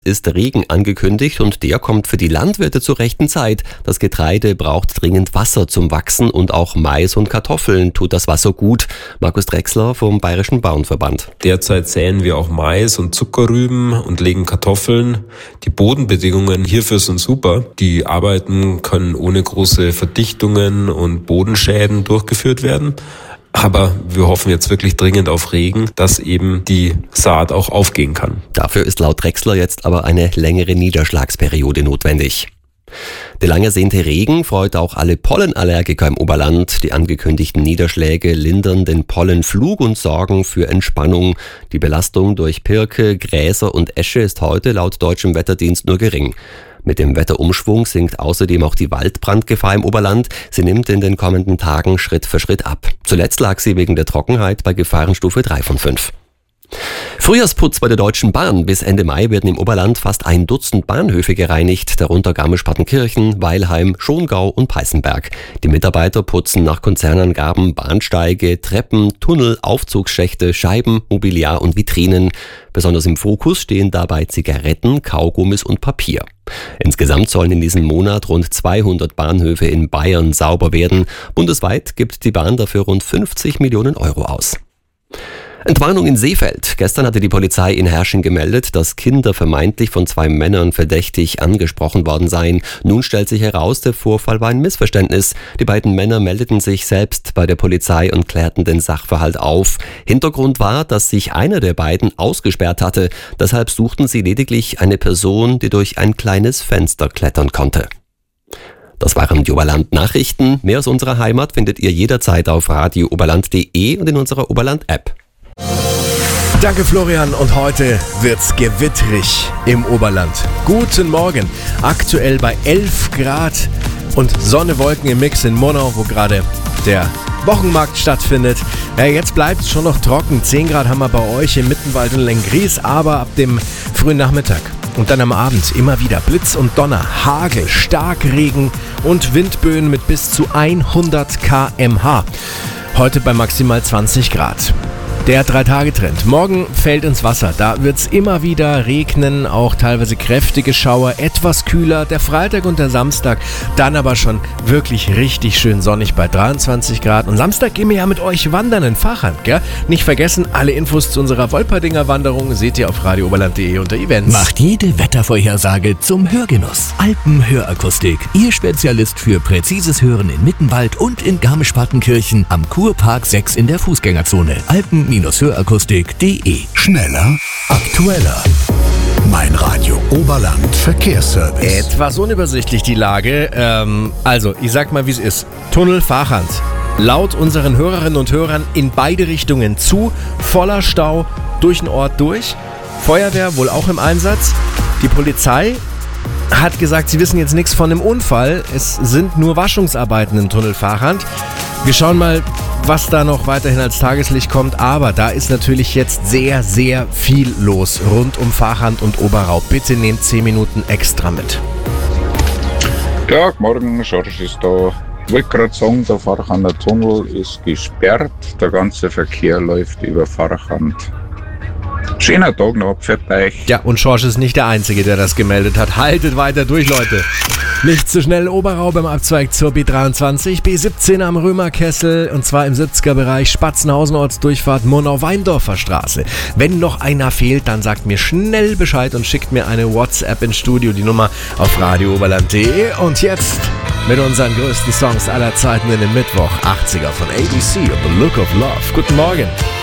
ist Regen angekündigt und der kommt für die Landwirte zur rechten Zeit. Das Getreide braucht dringend Wasser zum Wachsen und auch Mais und Kartoffeln tut das Wasser gut. Markus Drechsler vom Bayerischen Bauernverband. Derzeit säen wir auch Mais und Zuckerrüben und legen Kartoffeln. Die Bodenbedingungen hierfür sind super. Die Arbeiten können ohne große Verdichtungen und Bodenschäden durchgeführt werden. Aber wir hoffen jetzt wirklich dringend auf Regen, dass eben die Saat auch aufgehen kann. Dafür ist laut Drechsler jetzt aber eine längere Niederschlagsperiode notwendig. Der lang ersehnte Regen freut auch alle Pollenallergiker im Oberland. Die angekündigten Niederschläge lindern den Pollenflug und sorgen für Entspannung. Die Belastung durch Pirke, Gräser und Esche ist heute laut deutschem Wetterdienst nur gering. Mit dem Wetterumschwung sinkt außerdem auch die Waldbrandgefahr im Oberland. Sie nimmt in den kommenden Tagen Schritt für Schritt ab. Zuletzt lag sie wegen der Trockenheit bei Gefahrenstufe 3 von 5. Frühjahrsputz bei der Deutschen Bahn. Bis Ende Mai werden im Oberland fast 1 Dutzend Bahnhöfe gereinigt, darunter Garmisch-Partenkirchen, Weilheim, Schongau und Peißenberg. Die Mitarbeiter putzen nach Konzernangaben Bahnsteige, Treppen, Tunnel, Aufzugsschächte, Scheiben, Mobiliar und Vitrinen. Besonders im Fokus stehen dabei Zigaretten, Kaugummis und Papier. Insgesamt sollen in diesem Monat rund 200 Bahnhöfe in Bayern sauber werden. Bundesweit gibt die Bahn dafür rund 50 Millionen Euro aus. Entwarnung in Seefeld. Gestern hatte die Polizei in Herrsching gemeldet, dass Kinder vermeintlich von 2 Männern verdächtig angesprochen worden seien. Nun stellt sich heraus, der Vorfall war ein Missverständnis. Die beiden Männer meldeten sich selbst bei der Polizei und klärten den Sachverhalt auf. Hintergrund war, dass sich einer der beiden ausgesperrt hatte. Deshalb suchten sie lediglich eine Person, die durch ein kleines Fenster klettern konnte. Das waren die Oberland-Nachrichten. Mehr aus unserer Heimat findet ihr jederzeit auf radiooberland.de und in unserer Oberland-App. Danke Florian, und heute wird's gewittrig im Oberland. Guten Morgen, aktuell bei 11 Grad und Sonne, Wolken im Mix in Monau, wo gerade der Wochenmarkt stattfindet. Ja, jetzt bleibt es schon noch trocken, 10 Grad haben wir bei euch im Mittenwald und Lenggries, aber ab dem frühen Nachmittag und dann am Abend immer wieder Blitz und Donner, Hagel, Starkregen und Windböen mit bis zu 100 km/h. Heute bei maximal 20 Grad. Der 3-Tage-Trend. Morgen fällt ins Wasser. Da wird's immer wieder regnen, auch teilweise kräftige Schauer, etwas kühler. Der Freitag und der Samstag dann aber schon wirklich richtig schön sonnig bei 23 Grad. Und Samstag gehen wir ja mit euch wandern in Fachhand, gell? Nicht vergessen, alle Infos zu unserer Wolperdinger Wanderung seht ihr auf radiooberland.de unter Events. Macht jede Wettervorhersage zum Hörgenuss. Alpenhörakustik. Ihr Spezialist für präzises Hören in Mittenwald und in Garmisch-Partenkirchen am Kurpark 6 in der Fußgängerzone. Alpen-hörakustik.de. Schneller, aktueller. Mein Radio Oberland Verkehrsservice. Etwas unübersichtlich die Lage. Also, ich sag mal, wie es ist. Tunnel Fachhand. Laut unseren Hörerinnen und Hörern in beide Richtungen zu. Voller Stau durch den Ort durch. Feuerwehr wohl auch im Einsatz. Die Polizei hat gesagt, sie wissen jetzt nichts von dem Unfall. Es sind nur Waschungsarbeiten im Tunnel Fachhand. Wir schauen mal, was da noch weiterhin als Tageslicht kommt. Aber da ist natürlich jetzt sehr, sehr viel los rund um Fachhand und Oberrau. Bitte nehmt 10 Minuten extra mit. Ja, guten Morgen, George ist da. Ich wollte gerade sagen, der Farchander Tunnel ist gesperrt. Der ganze Verkehr läuft über Farchand. Schöner Tag noch, für euch. Ja, und Schorsch ist nicht der Einzige, der das gemeldet hat. Haltet weiter durch, Leute. Nicht zu schnell Oberrau beim Abzweig zur B23, B17 am Römerkessel, und zwar im 70er-Bereich, Spatzenhausen Ortsdurchfahrt, Monau-Weindorfer Straße. Wenn noch einer fehlt, dann sagt mir schnell Bescheid und schickt mir eine WhatsApp ins Studio, die Nummer auf radiooberland.de. Und jetzt mit unseren größten Songs aller Zeiten in dem Mittwoch, 80er von ABC und The Look of Love. Guten Morgen.